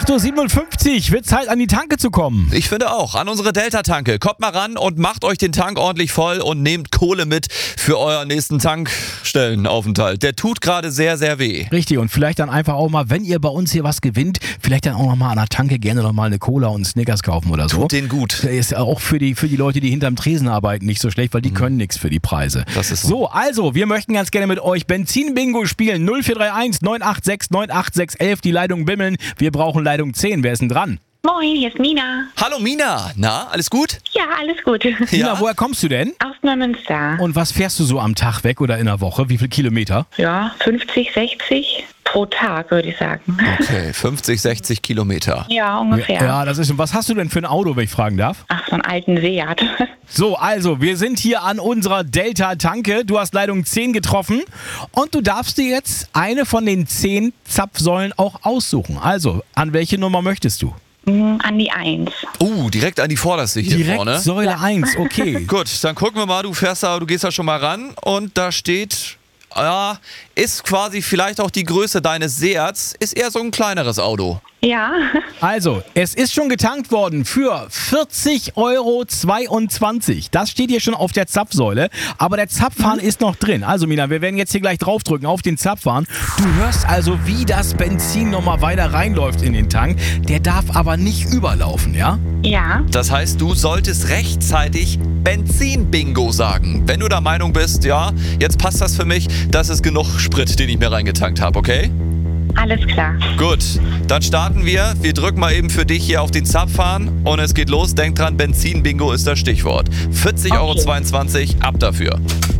8.57 Uhr, wird Zeit an die Tanke zu kommen. Ich finde auch, an unsere Delta-Tanke. Kommt mal ran und macht euch den Tank ordentlich voll und nehmt Kohle mit für euren nächsten Tankstellenaufenthalt. Der tut gerade sehr, sehr weh. Richtig, und vielleicht dann einfach auch mal, wenn ihr bei uns hier was gewinnt, vielleicht dann auch noch mal an der Tanke gerne noch mal eine Cola und einen Snickers kaufen oder so. Tut den gut. Der ist auch für die Leute, die hinterm Tresen arbeiten, nicht so schlecht, weil die können nichts für die Preise. Das ist so, also, wir möchten ganz gerne mit euch Benzin-Bingo spielen. 0431 986 98611, die Leitungen bimmeln. Wir brauchen Leitung 10. Wer ist denn dran? Moin, hier ist Mina. Hallo Mina, na, alles gut? Ja, alles gut. Tina, woher kommst du denn? Aus Neumünster. Und was fährst du so am Tag weg oder in der Woche? Wie viele Kilometer? Ja, 50, 60 pro Tag, würde ich sagen. Okay, 50, 60 Kilometer. Ja, ungefähr. Ja, das ist. Was hast du denn für ein Auto, wenn ich fragen darf? Ach, so einen alten Seat. So, also, wir sind hier an unserer Delta-Tanke. Du hast Leitung 10 getroffen und du darfst dir jetzt eine von den 10 Zapfsäulen auch aussuchen. Also, an welche Nummer möchtest du? An die 1. Direkt an die vorderste hier Direkt vorne. Säule 1, okay. Gut, dann gucken wir mal, du gehst da schon mal ran und da steht, ja, ist quasi vielleicht auch die Größe deines Seats, ist eher so ein kleineres Auto. Ja. Also, es ist schon getankt worden für 40,22 Euro. Das steht hier schon auf der Zapfsäule, aber der Zapfhahn ist noch drin. Also Mina, wir werden jetzt hier gleich draufdrücken auf den Zapfhahn. Du hörst also, wie das Benzin nochmal weiter reinläuft in den Tank. Der darf aber nicht überlaufen, ja? Ja. Das heißt, du solltest rechtzeitig Benzin-Bingo sagen. Wenn du der Meinung bist, ja, jetzt passt das für mich, das ist genug Sprit, den ich mir reingetankt habe, okay? Alles klar. Gut, dann starten wir. Wir drücken mal eben für dich hier auf den Zapfhahn und es geht los. Denk dran, Benzin-Bingo ist das Stichwort. 40,22 Euro, ab dafür.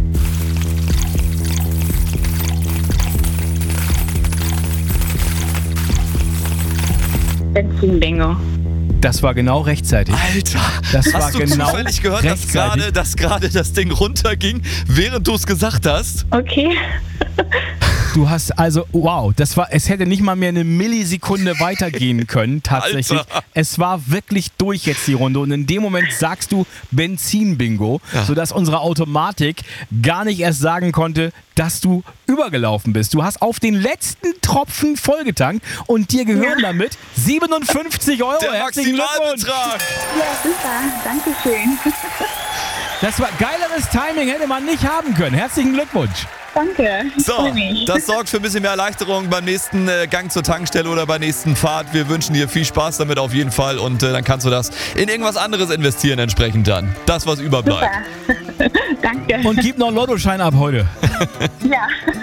Benzin-Bingo. Das war genau rechtzeitig. Alter, Das war hast du genau zufällig gehört, dass gerade das Ding runterging, während du es gesagt hast? Okay. Du hast also, wow, es hätte nicht mal mehr eine Millisekunde weitergehen können, tatsächlich. Alter. Es war wirklich durch jetzt die Runde und in dem Moment sagst du Benzin-Bingo, sodass unsere Automatik gar nicht erst sagen konnte, dass du übergelaufen bist. Du hast auf den letzten Tropfen vollgetankt und dir gehören damit 57 Euro. Der Herzlichen Glückwunsch. Maximalbetrag. Ja, super. Dankeschön. Das war geileres Timing, hätte man nicht haben können. Herzlichen Glückwunsch. Danke. Ich So, freue mich. das sorgt für ein bisschen mehr Erleichterung beim nächsten Gang zur Tankstelle oder bei der nächsten Fahrt. Wir wünschen dir viel Spaß damit auf jeden Fall und dann kannst du das in irgendwas anderes investieren entsprechend dann. Das, was überbleibt. Super. Danke. Und gib noch einen Lottoschein ab heute. Ja.